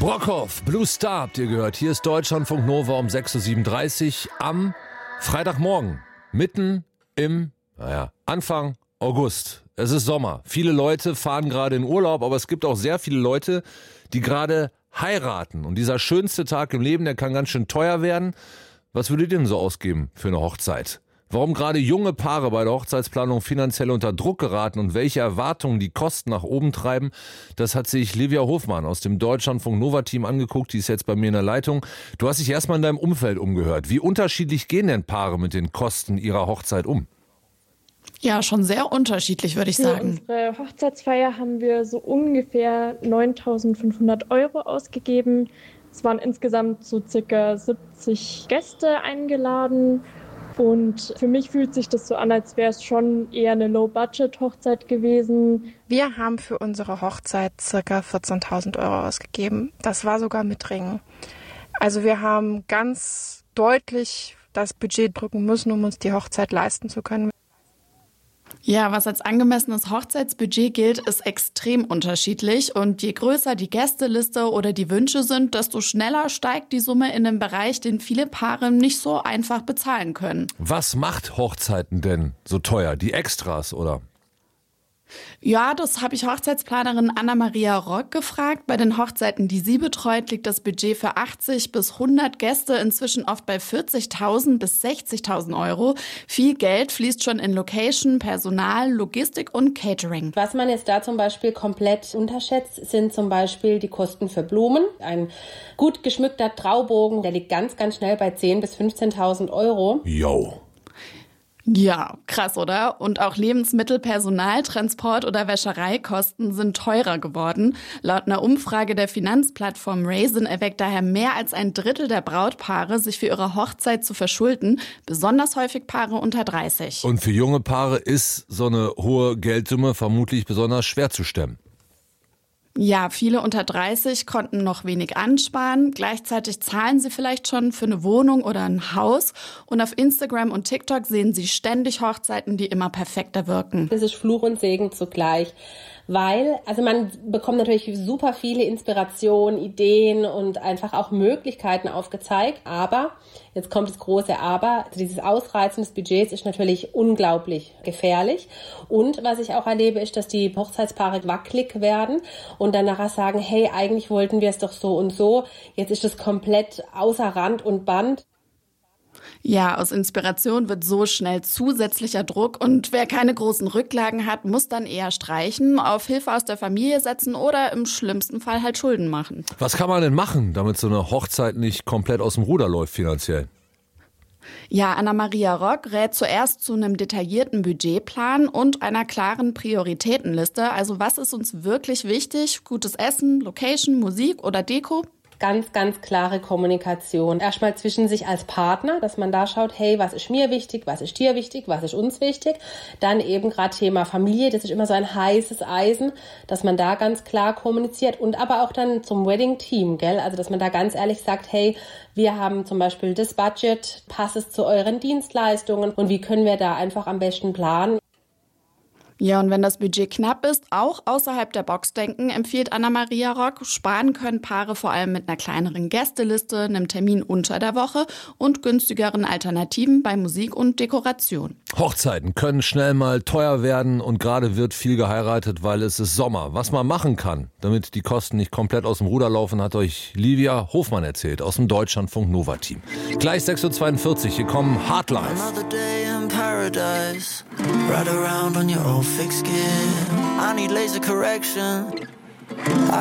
Brockhoff, Blue Star habt ihr gehört. Hier ist Deutschlandfunk Nova um 6.37 Uhr am Freitagmorgen. Mitten im, Anfang August. Es ist Sommer. Viele Leute fahren gerade in Urlaub, aber es gibt auch sehr viele Leute, die gerade heiraten. Und dieser schönste Tag im Leben, der kann ganz schön teuer werden. Was würdet ihr denn so ausgeben für eine Hochzeit? Warum gerade junge Paare bei der Hochzeitsplanung finanziell unter Druck geraten und welche Erwartungen die Kosten nach oben treiben, das hat sich Livia Hofmann aus dem Deutschlandfunk Nova Team angeguckt. Die ist jetzt bei mir in der Leitung. Du hast dich erstmal in deinem Umfeld umgehört. Wie unterschiedlich gehen denn Paare mit den Kosten ihrer Hochzeit um? Ja, schon sehr unterschiedlich, würde ich sagen. Für unsere Hochzeitsfeier haben wir so ungefähr 9.500 € ausgegeben. Es waren insgesamt so circa 70 Gäste eingeladen. Und für mich fühlt sich das so an, als wäre es schon eher eine Low-Budget-Hochzeit gewesen. Wir haben für unsere Hochzeit ca. 14.000 € ausgegeben. Das war sogar mit Ringen. Also wir haben ganz deutlich das Budget drücken müssen, um uns die Hochzeit leisten zu können. Ja, was als angemessenes Hochzeitsbudget gilt, ist extrem unterschiedlich. Und je größer die Gästeliste oder die Wünsche sind, desto schneller steigt die Summe in den Bereich, den viele Paare nicht so einfach bezahlen können. Was macht Hochzeiten denn so teuer? Die Extras, oder? Ja, das habe ich Hochzeitsplanerin Anna-Maria Rock gefragt. Bei den Hochzeiten, die sie betreut, liegt das Budget für 80 bis 100 Gäste inzwischen oft bei 40.000 bis 60.000 €. Viel Geld fließt schon in Location, Personal, Logistik und Catering. Was man jetzt da zum Beispiel komplett unterschätzt, sind zum Beispiel die Kosten für Blumen. Ein gut geschmückter Traubogen, der liegt ganz, ganz schnell bei 10.000 bis 15.000 €. Jo. Ja, krass, oder? Und auch Lebensmittel, Personal, Transport oder Wäschereikosten sind teurer geworden. Laut einer Umfrage der Finanzplattform Raisin erwägt daher mehr als ein Drittel der Brautpaare, sich für ihre Hochzeit zu verschulden. Besonders häufig Paare unter 30. Und für junge Paare ist so eine hohe Geldsumme vermutlich besonders schwer zu stemmen. Ja, viele unter 30 konnten noch wenig ansparen. Gleichzeitig zahlen sie vielleicht schon für eine Wohnung oder ein Haus. Und auf Instagram und TikTok sehen sie ständig Hochzeiten, die immer perfekter wirken. Das ist Fluch und Segen zugleich. Weil, also man bekommt natürlich super viele Inspirationen, Ideen und einfach auch Möglichkeiten aufgezeigt. Aber, jetzt kommt das große Aber, also dieses Ausreizen des Budgets ist natürlich unglaublich gefährlich. Und was ich auch erlebe, ist, dass die Hochzeitspaare wackelig werden und dann nachher sagen, hey, eigentlich wollten wir es doch so und so. Jetzt ist das komplett außer Rand und Band. Ja, aus Inspiration wird so schnell zusätzlicher Druck und wer keine großen Rücklagen hat, muss dann eher streichen, auf Hilfe aus der Familie setzen oder im schlimmsten Fall halt Schulden machen. Was kann man denn machen, damit so eine Hochzeit nicht komplett aus dem Ruder läuft finanziell? Ja, Anna-Maria Rock rät zuerst zu einem detaillierten Budgetplan und einer klaren Prioritätenliste. Also was ist uns wirklich wichtig? Gutes Essen, Location, Musik oder Deko? Ganz, ganz klare Kommunikation. Erstmal zwischen sich als Partner, dass man da schaut, hey, was ist mir wichtig, was ist dir wichtig, was ist uns wichtig. Dann eben gerade Thema Familie, das ist immer so ein heißes Eisen, dass man da ganz klar kommuniziert und aber auch dann zum Wedding-Team, gell? Also, dass man da ganz ehrlich sagt, hey, wir haben zum Beispiel das Budget, passt es zu euren Dienstleistungen und wie können wir da einfach am besten planen? Ja, und wenn das Budget knapp ist, auch außerhalb der Box denken, empfiehlt Anna-Maria Rock. Sparen können Paare vor allem mit einer kleineren Gästeliste, einem Termin unter der Woche und günstigeren Alternativen bei Musik und Dekoration. Hochzeiten können schnell mal teuer werden und gerade wird viel geheiratet, weil es ist Sommer. Was man machen kann, damit die Kosten nicht komplett aus dem Ruder laufen, hat euch Livia Hofmann erzählt aus dem Deutschlandfunk Nova Team. Gleich 6.42 Uhr, hier kommen Hardlife. Ride around on your old fake skin. I need laser correction.